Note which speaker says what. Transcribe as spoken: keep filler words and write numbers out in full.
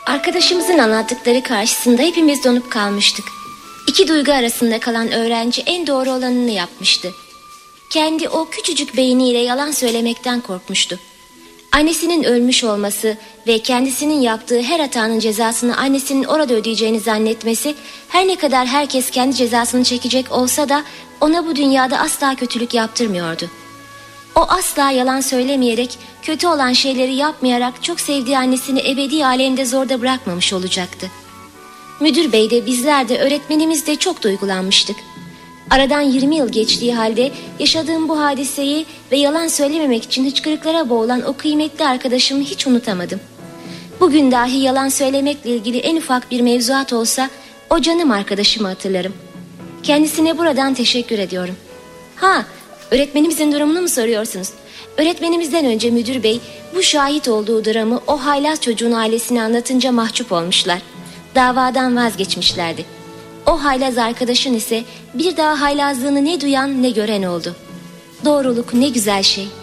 Speaker 1: Arkadaşımızın anlattıkları karşısında hepimiz donup kalmıştık. İki duygu arasında kalan öğrenci en doğru olanını yapmıştı. Kendi o küçücük beyniyle yalan söylemekten korkmuştu. Annesinin ölmüş olması ve kendisinin yaptığı her hatanın cezasını annesinin orada ödeyeceğini zannetmesi, her ne kadar herkes kendi cezasını çekecek olsa da ona bu dünyada asla kötülük yaptırmıyordu. O asla yalan söylemeyerek, kötü olan şeyleri yapmayarak çok sevdiği annesini ebedi alemde zorda bırakmamış olacaktı. Müdür bey de bizler de öğretmenimiz de çok duygulanmıştık. Aradan yirmi yıl geçtiği halde yaşadığım bu hadiseyi ve yalan söylememek için hıçkırıklara boğulan o kıymetli arkadaşımı hiç unutamadım. Bugün dahi yalan söylemekle ilgili en ufak bir mevzuat olsa o canım arkadaşımı hatırlarım. Kendisine buradan teşekkür ediyorum. Ha, öğretmenimizin durumunu mu soruyorsunuz? Öğretmenimizden önce müdür bey bu şahit olduğu dramı o haylaz çocuğun ailesine anlatınca mahcup olmuşlar. Davadan vazgeçmişlerdi. O haylaz arkadaşın ise bir daha haylazlığını ne duyan ne gören oldu. Doğruluk ne güzel şey.